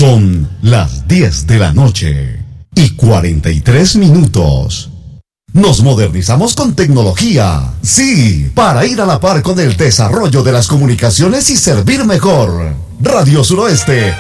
Son las 10 de la noche y 43 minutos. Nos modernizamos con tecnología, sí, para ir a la par con el desarrollo de las comunicaciones y servir mejor. Radio Suroeste